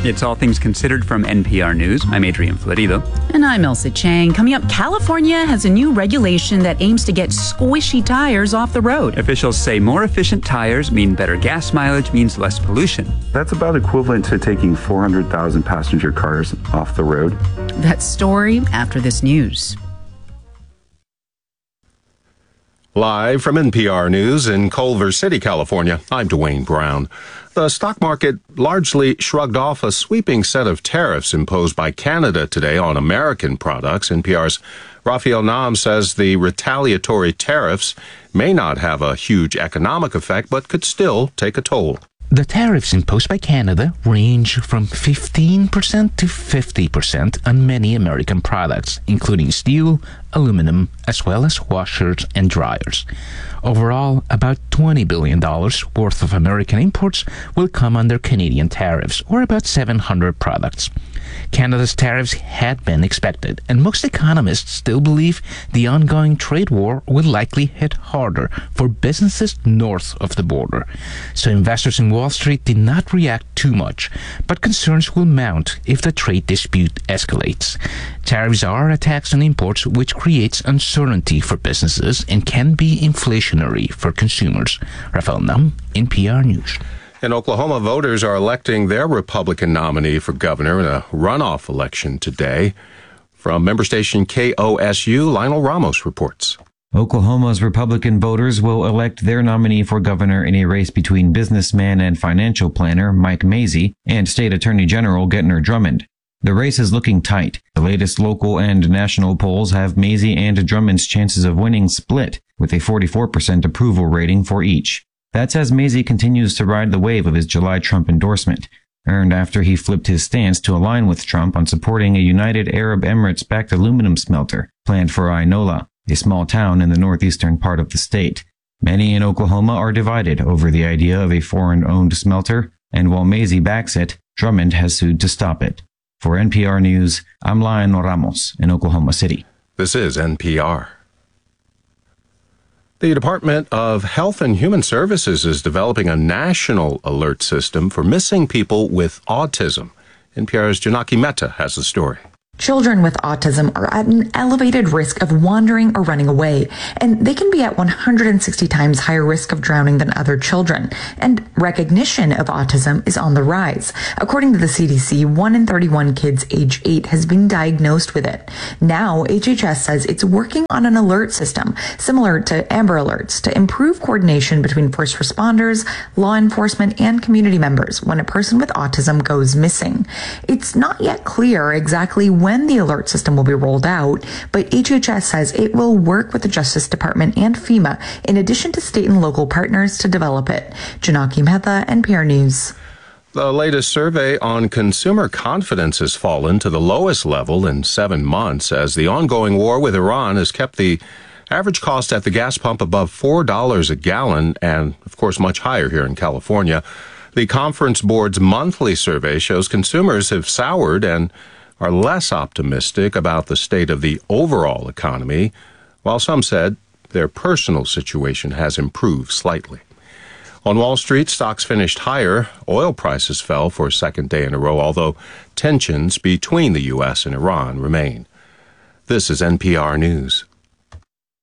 It's All Things Considered from NPR News. I'm Adrian Florido. And I'm Elsa Chang. Coming up, California has a new regulation that aims to get squishy tires off the road. Officials say more efficient tires mean better gas mileage, means less pollution. That's about equivalent to taking 400,000 passenger cars off the road. That story after this news. Live from NPR News in Culver City, California, I'm Dwayne Brown. The stock market largely shrugged off a sweeping set of tariffs imposed by Canada today on American products. NPR's Raphael Nahm says the retaliatory tariffs may not have a huge economic effect, but could still take a toll. The tariffs imposed by Canada range from 15% to 50% on many American products, including steel, aluminum, as well as washers and dryers. Overall, about $20 billion worth of American imports will come under Canadian tariffs, or about 700 products. Canada's tariffs had been expected, and most economists still believe the ongoing trade war will likely hit harder for businesses north of the border. So investors in Wall Street did not react too much, but concerns will mount if the trade dispute escalates. Tariffs are a tax on imports which creates uncertainty for businesses and can be inflationary for consumers. Raphael Nahm, NPR News. In Oklahoma, voters are electing their Republican nominee for governor in a runoff election today. From member station KOSU, Lionel Ramos reports. Oklahoma's Republican voters will elect their nominee for governor in a race between businessman and financial planner Mike Mazzei and State Attorney General Gentner Drummond. The race is looking tight. The latest local and national polls have Mazzei and Drummond's chances of winning split, with a 44% approval rating for each. That's as Mazzei continues to ride the wave of his July Trump endorsement, earned after he flipped his stance to align with Trump on supporting a United Arab Emirates-backed aluminum smelter planned for Ainola, a small town in the northeastern part of the state. Many in Oklahoma are divided over the idea of a foreign-owned smelter, and while Mazzei backs it, Drummond has sued to stop it. For NPR News, I'm Lionel Ramos in Oklahoma City. This is NPR. The Department of Health and Human Services is developing a national alert system for missing people with autism. NPR's Janaki Mehta has the story. Children with autism are at an elevated risk of wandering or running away, and they can be at 160 times higher risk of drowning than other children. And recognition of autism is on the rise. According to the CDC, 1 in 31 kids age 8 has been diagnosed with it. Now, HHS says it's working on an alert system similar to Amber Alerts to improve coordination between first responders, law enforcement, and community members when a person with autism goes missing. It's not yet clear exactly when the alert system will be rolled out, but HHS says it will work with the Justice Department and FEMA in addition to state and local partners to develop it. Janaki Mehta, NPR News. The latest survey on consumer confidence has fallen to the lowest level in 7 months as the ongoing war with Iran has kept the average cost at the gas pump above $4 a gallon and, of course, much higher here in California. The Conference Board's monthly survey shows consumers have soured and are less optimistic about the state of the overall economy, while some said their personal situation has improved slightly. On Wall Street, stocks finished higher. Oil prices fell for a second day in a row, although tensions between the U.S. and Iran remain. This is NPR News.